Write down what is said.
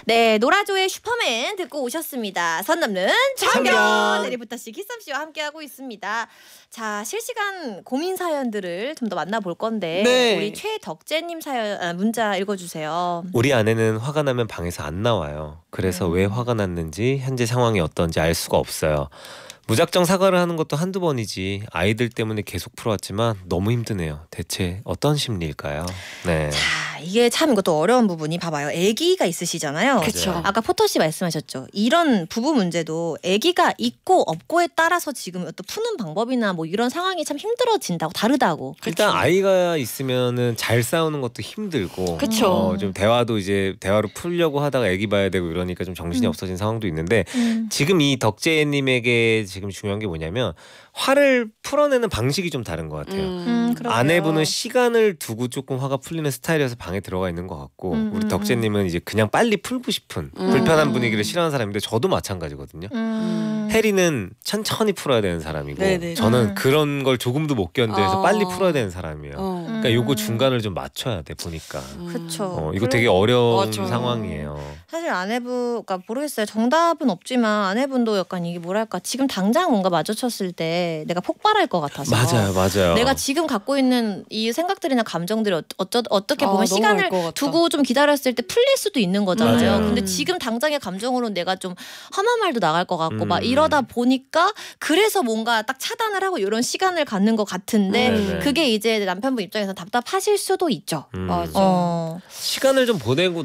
네, 노라조의 슈퍼맨 듣고 오셨습니다. 선 넘는 참견 내리부터 씨, 키썸 씨와 함께하고 있습니다. 자, 실시간 고민 사연들을 좀 더 만나볼 건데 네. 우리 최덕재님 사연 문자 읽어주세요. 우리 아내는 화가 나면 방에서 안 나와요. 그래서 왜 화가 났는지 현재 상황이 어떤지 알 수가 없어요. 무작정 사과를 하는 것도 한두 번이지 아이들 때문에 계속 풀어왔지만 너무 힘드네요. 대체 어떤 심리일까요? 네. 자, 이게 참 이것도 어려운 부분이 봐봐요. 아기가 있으시잖아요. 그쵸. 아까 포터 씨 말씀하셨죠. 이런 부부 문제도 아기가 있고 없고에 따라서 지금 어떤 푸는 방법이나 뭐 이런 상황이 참 힘들어진다고 다르다고. 일단 아이가 있으면은 잘 싸우는 것도 힘들고, 그쵸. 좀 대화도 이제 대화로 풀려고 하다가 애기 봐야 되고 이러니까 좀 정신이 없어진 상황도 있는데 지금 이 덕재님에게 지금 중요한 게 뭐냐면 화를 풀어내는 방식이 좀 다른 것 같아요. 그러게요. 아내분은 시간을 두고 조금 화가 풀리는 스타일이어서 방에 들어가 있는 것 같고 우리 덕재님은 이제 그냥 빨리 풀고 싶은 불편한 분위기를 싫어하는 사람인데 저도 마찬가지거든요. 혜리는 천천히 풀어야 되는 사람이고 네네. 저는 그런 걸 조금도 못 견뎌서 빨리 풀어야 되는 사람이에요. 그러니까 요거 중간을 좀 맞춰야 돼 보니까. 그렇죠. 이거 되게 어려운 맞아. 상황이에요. 사실 아내분가 모르겠어요. 정답은 없지만 아내분도 약간 이게 뭐랄까 지금 당장 뭔가 마주쳤을 때 내가 폭발할 것 같아서. 맞아요. 내가 지금 갖고 있는 이 생각들이나 감정들이 어떻게 보면 너무 시간을 알 것 같다. 두고 좀 기다렸을 때 풀릴 수도 있는 거잖아요. 맞아요. 근데 지금 당장의 감정으로 내가 좀 험한 말도 나갈 것 같고 막 이러다 보니까 그래서 뭔가 딱 차단을 하고 이런 시간을 갖는 것 같은데 네네. 그게 이제 남편분 입장에서 답답하실 수도 있죠. 맞아. 어. 시간을 좀 보내고